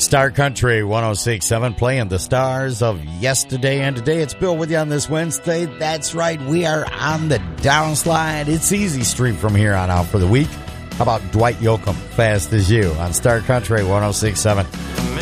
Star Country 106.7, playing the stars of yesterday and today. It's Bill with you on this Wednesday. That's right, we are on the downslide. It's easy stream from here on out for the week. How about Dwight Yoakam, Fast as You, on Star Country 106.7.